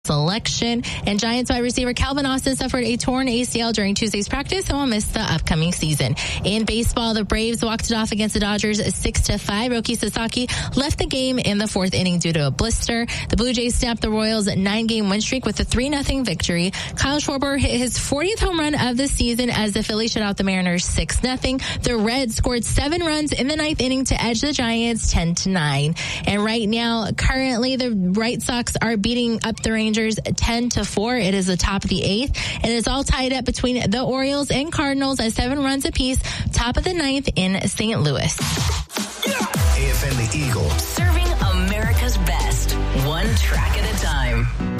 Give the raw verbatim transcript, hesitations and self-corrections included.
selection. And Giants wide receiver Calvin Austin suffered a torn A C L during Tuesday's practice and will miss the upcoming season. In baseball, the Braves walked it off against the Dodgers six to five. Roki Sasaki left the game in the fourth inning due to a blister. The Blue Jays snapped the Royals' nine-game win streak with a three nothing victory. Kyle Schwarber hit his fortieth home run of the season as the Phillies shut out the Mariners six nothing. The Reds scored seven runs in the ninth inning to edge the Giants ten to nine. And right now, currently, the White Sox are beating up the Rangers ten to four. It is the top of the eighth, and it's all tied up between the Orioles and Cardinals at seven runs apiece. Top of the ninth in Saint Louis. A F M The Eagle. Serving America's best, one track at a time.